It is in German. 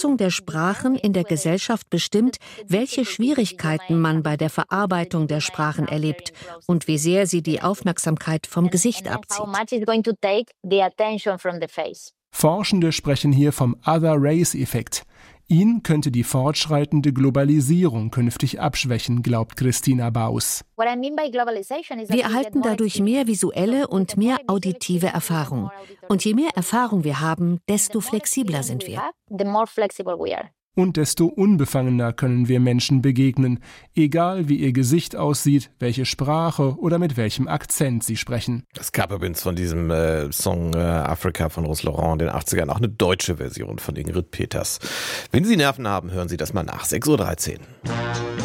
Nutzung der Sprachen in der Gesellschaft bestimmt, welche Schwierigkeiten man bei der Verarbeitung der Sprachen erlebt und wie sehr sie die Aufmerksamkeit vom Gesicht abzieht. Forschende sprechen hier vom Other-Race-Effekt. Ihn könnte die fortschreitende Globalisierung künftig abschwächen, glaubt Christina Baus. Wir erhalten dadurch mehr visuelle und mehr auditive Erfahrung. Und je mehr Erfahrung wir haben, desto flexibler sind wir. Und desto unbefangener können wir Menschen begegnen, egal wie ihr Gesicht aussieht, welche Sprache oder mit welchem Akzent sie sprechen. Es gab übrigens von diesem Song Afrika von Russ Laurent in den 80ern auch eine deutsche Version von Ingrid Peters. Wenn Sie Nerven haben, hören Sie das mal nach. 6:13 Uhr.